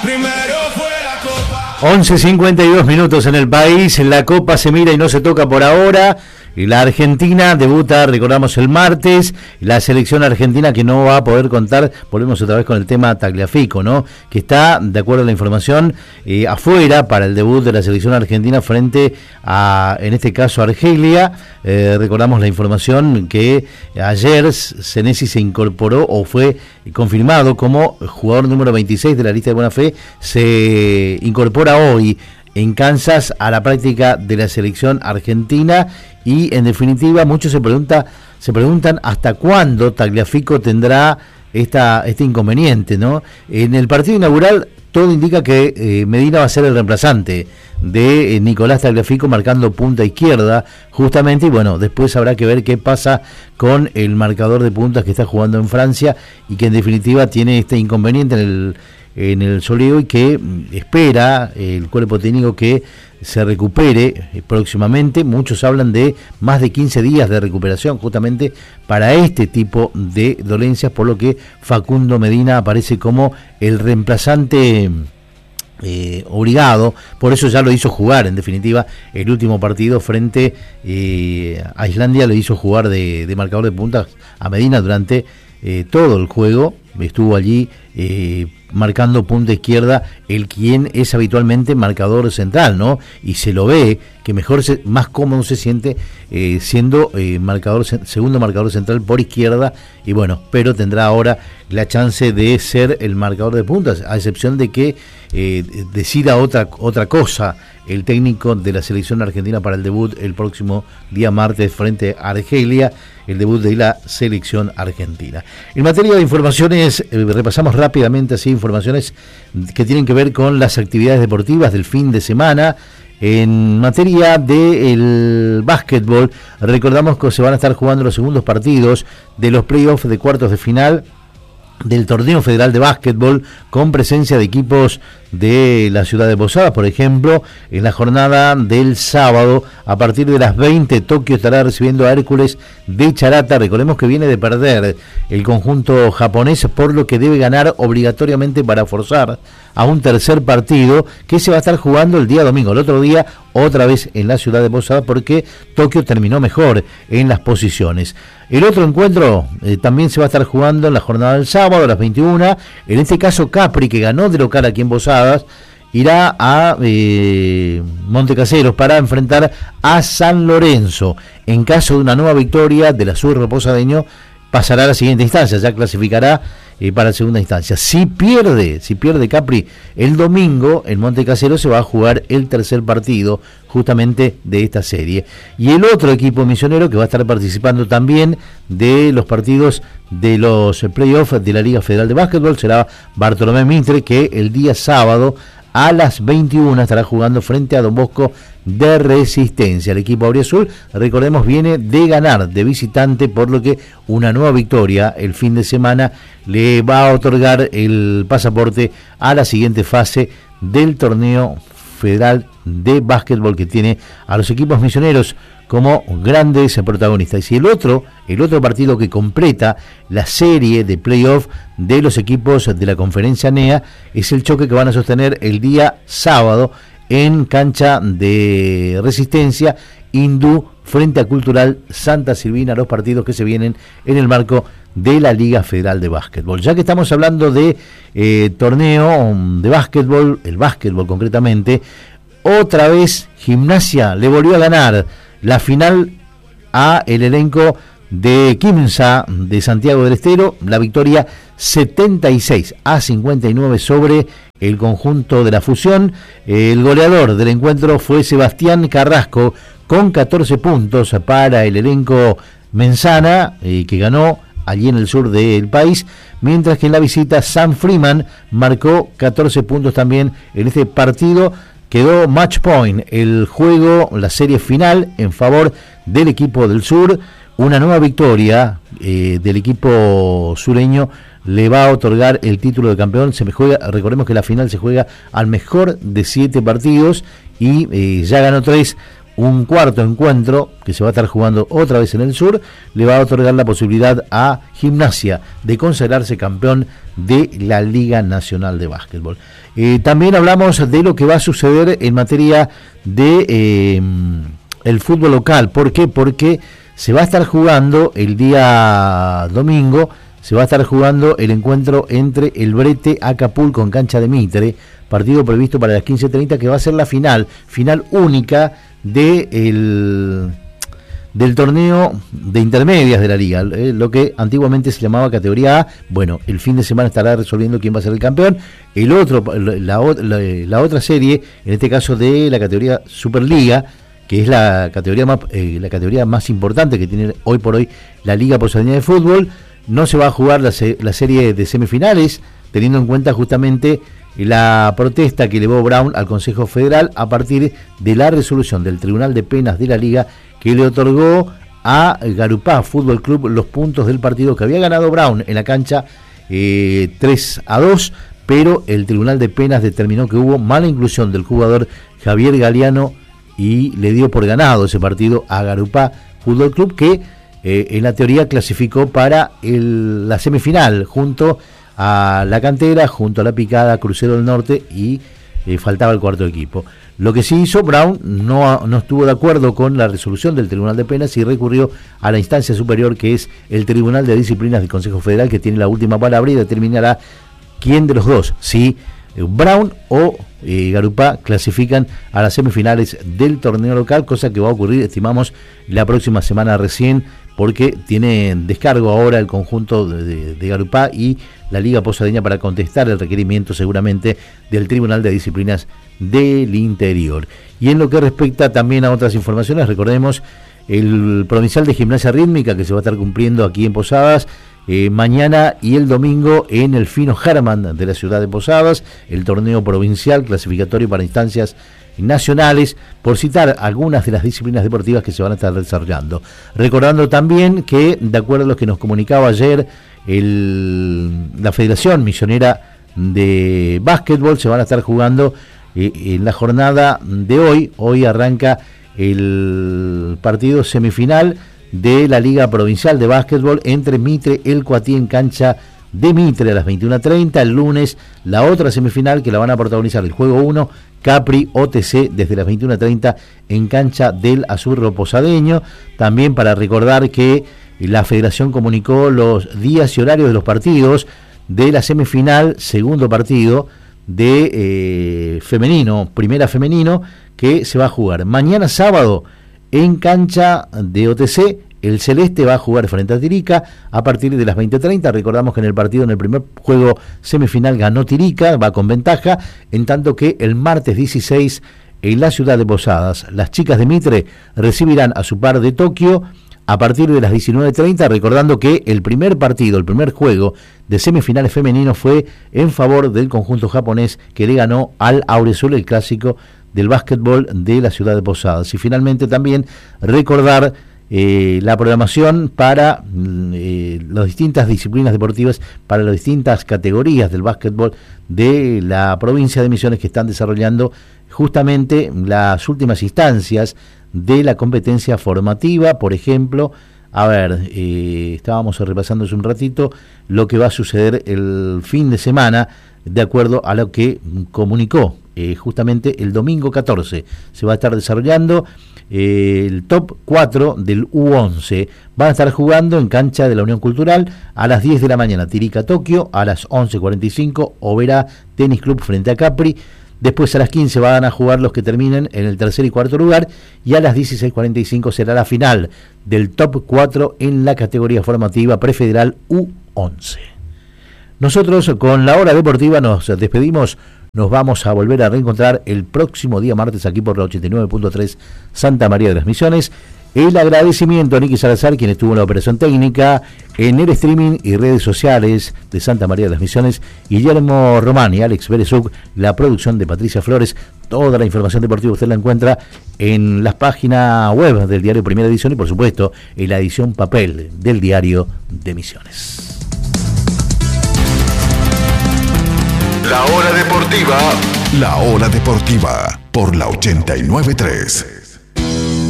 Primero fue la copa. 11:52 minutos en el país. La Copa se mira y no se toca por ahora. Y la Argentina debuta, recordamos, el martes. La selección argentina que no va a poder contar, volvemos otra vez con el tema Tagliafico, ¿no? Que está, de acuerdo a la información, afuera para el debut de la selección argentina frente a, en este caso, Argelia. Recordamos la información que ayer Senesi se incorporó o fue confirmado como jugador número 26 de la lista de buena fe. Se incorpora hoy en Kansas a la práctica de la selección argentina y en definitiva muchos se preguntan hasta cuándo Tagliafico tendrá este inconveniente, ¿no? En el partido inaugural todo indica que Medina va a ser el reemplazante de Nicolás Tagliafico marcando punta izquierda justamente, y bueno, después habrá que ver qué pasa con el marcador de puntas que está jugando en Francia y que en definitiva tiene este inconveniente en el soleo y que espera el cuerpo técnico que se recupere próximamente. Muchos hablan de más de 15 días de recuperación justamente para este tipo de dolencias, por lo que Facundo Medina aparece como el reemplazante obligado. Por eso ya lo hizo jugar, en definitiva, el último partido frente a Islandia lo hizo jugar de marcador de puntas a Medina durante todo el juego. Estuvo allí marcando punta izquierda, el quien es habitualmente marcador central, ¿no? Y se lo ve que más cómodo se siente siendo segundo marcador central por izquierda, y bueno, pero tendrá ahora la chance de ser el marcador de puntas, a excepción de que decida otra cosa el técnico de la selección argentina para el debut el próximo día martes frente a Argelia, el debut de la selección argentina. En materia de informaciones, repasamos rápidamente así informaciones que tienen que ver con las actividades deportivas del fin de semana. En materia del básquetbol, recordamos que se van a estar jugando los segundos partidos de los playoffs de cuartos de final del torneo federal de básquetbol, con presencia de equipos de la ciudad de Posadas. Por ejemplo, en la jornada del sábado, a partir de las 20, Tokio estará recibiendo a Hércules de Charata. Recordemos que viene de perder el conjunto japonés, por lo que debe ganar obligatoriamente para forzar a un tercer partido que se va a estar jugando el día domingo. El otro día, otra vez en la ciudad de Posadas, porque Tokio terminó mejor en las posiciones. El otro encuentro también se va a estar jugando en la jornada del sábado a las 21. En este caso, Capri, que ganó de local aquí en Posadas, irá a Montecaseros para enfrentar a San Lorenzo. En caso de una nueva victoria del azul posadeño, pasará a la siguiente instancia, ya clasificará para la segunda instancia. Si pierde Capri el domingo, en Montecaseros se va a jugar el tercer partido justamente de esta serie. Y el otro equipo misionero que va a estar participando también de los partidos de los playoffs de la Liga Federal de Básquetbol será Bartolomé Mitre, que el día sábado a las 21 estará jugando frente a Don Bosco de Resistencia. El equipo auriazul, recordemos, viene de ganar de visitante, por lo que una nueva victoria el fin de semana le va a otorgar el pasaporte a la siguiente fase del torneo federal de básquetbol, que tiene a los equipos misioneros como grandes protagonistas. Y el otro partido que completa la serie de playoff de los equipos de la conferencia NEA es el choque que van a sostener el día sábado en cancha de Resistencia, Hindú frente a Cultural Santa Silvina, los partidos que se vienen en el marco de la Liga Federal de Básquetbol. Ya que estamos hablando de torneo de básquetbol, el básquetbol concretamente, otra vez Gimnasia le volvió a ganar la final a el elenco de Quimsa de Santiago del Estero, la victoria 76-59 sobre el conjunto de la Fusión. El goleador del encuentro fue Sebastián Carrasco con 14 puntos para el elenco mensana, que ganó allí en el sur del país, mientras que en la visita Sam Freeman marcó 14 puntos también en este partido. Quedó match point el juego, la serie final en favor del equipo del sur. Una nueva victoria del equipo sureño le va a otorgar el título de campeón. Recordemos que la final se juega al mejor de 7 partidos y ya ganó 3, un cuarto encuentro que se va a estar jugando otra vez en el sur, le va a otorgar la posibilidad a Gimnasia de consagrarse campeón de la Liga Nacional de Básquetbol. También hablamos de lo que va a suceder en materia de el fútbol local. ¿Por qué? Porque se va a estar jugando el día domingo, se va a estar jugando el encuentro entre el Brete Acapulco en cancha de Mitre, partido previsto para las 15:30, que va a ser la final única del torneo de intermedias de la liga, lo que antiguamente se llamaba categoría A. Bueno, el fin de semana estará resolviendo quién va a ser el campeón. La otra serie, en este caso de la categoría Superliga, que es la categoría más importante que tiene hoy por hoy la Liga Posadeña de Fútbol, no se va a jugar la serie de semifinales, teniendo en cuenta justamente la protesta que elevó Brown al Consejo Federal a partir de la resolución del Tribunal de Penas de la Liga, que le otorgó a Garupá Fútbol Club los puntos del partido que había ganado Brown en la cancha 3-2, pero el Tribunal de Penas determinó que hubo mala inclusión del jugador Javier Galeano y le dio por ganado ese partido a Garupá Fútbol Club, que en la teoría clasificó para la semifinal junto a la Cantera, junto a la Picada, Crucero del Norte, y faltaba el cuarto equipo. Lo que sí hizo Brown, no estuvo de acuerdo con la resolución del Tribunal de Penas y recurrió a la instancia superior, que es el Tribunal de Disciplinas del Consejo Federal, que tiene la última palabra y determinará quién de los dos, si Brown o Garupá, clasifican a las semifinales del torneo local, cosa que va a ocurrir, estimamos, la próxima semana recién, porque tiene descargo ahora el conjunto de Garupá y la Liga Posadeña para contestar el requerimiento seguramente del Tribunal de Disciplinas del Interior. Y en lo que respecta también a otras informaciones, recordemos el Provincial de Gimnasia Rítmica, que se va a estar cumpliendo aquí en Posadas mañana y el domingo en el Fino Herman de la ciudad de Posadas, el torneo provincial clasificatorio para instancias nacionales, por citar algunas de las disciplinas deportivas que se van a estar desarrollando. Recordando también que, de acuerdo a lo que nos comunicaba ayer la Federación Misionera de Básquetbol, se van a estar jugando en la jornada de hoy arranca el partido semifinal de la Liga Provincial de Básquetbol entre Mitre El Coatí en cancha de Mitre a las 21:30. El lunes la otra semifinal, que la van a protagonizar el juego 1, Capri OTC, desde las 21:30 en cancha del Azurro Posadeño. También para recordar que la Federación comunicó los días y horarios de los partidos de la semifinal, segundo partido de femenino, primera femenino, que se va a jugar mañana sábado en cancha de OTC. El Celeste va a jugar frente a Tirica a partir de las 20:30. Recordamos que en el primer juego semifinal ganó Tirica, va con ventaja, en tanto que el martes 16 en la ciudad de Posadas, las chicas de Mitre recibirán a su par de Tokio a partir de las 19:30, recordando que el primer juego de semifinales femeninos fue en favor del conjunto japonés, que le ganó al Auresul, el clásico del básquetbol de la ciudad de Posadas. Y finalmente también recordar la programación para las distintas disciplinas deportivas, para las distintas categorías del básquetbol de la provincia de Misiones, que están desarrollando justamente las últimas instancias de la competencia formativa. Por ejemplo, estábamos repasando hace un ratito lo que va a suceder el fin de semana, de acuerdo a lo que comunicó justamente el domingo 14. Se va a estar desarrollando el top 4 del U11. Van a estar jugando en cancha de la Unión Cultural a las 10 de la mañana Tirica Tokio, a las 11:45 Oberá Tenis Club frente a Capri. Después a las 15 van a jugar los que terminen en el tercer y cuarto lugar, y a las 16:45 será la final del top 4 en la categoría formativa prefederal U11. Nosotros con la hora deportiva nos despedimos. Nos vamos a volver a reencontrar el próximo día martes aquí por la 89.3 Santa María de las Misiones. El agradecimiento a Nicky Salazar, quien estuvo en la operación técnica, en el streaming y redes sociales de Santa María de las Misiones, Guillermo Román y Alex Berezuc, la producción de Patricia Flores. Toda la información deportiva usted la encuentra en las páginas web del diario Primera Edición y, por supuesto, en la edición papel del diario de Misiones. La hora deportiva por la 89.3.